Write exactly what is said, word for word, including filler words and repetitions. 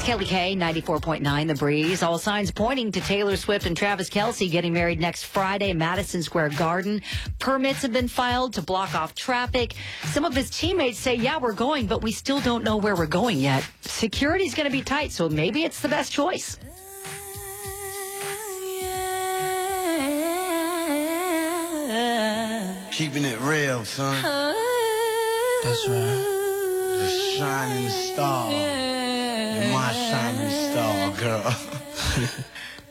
Kelly K, ninety-four point nine The Breeze. All signs pointing to Taylor Swift and Travis Kelce getting married next Friday, Madison Square Garden. Permits have been filed to block off traffic. Some of his teammates say, yeah, we're going, but we still don't know where we're going yet. Security's going to be tight, so maybe it's the best choice. Keeping it real, son. That's right. The shining star. You're my shining star, girl.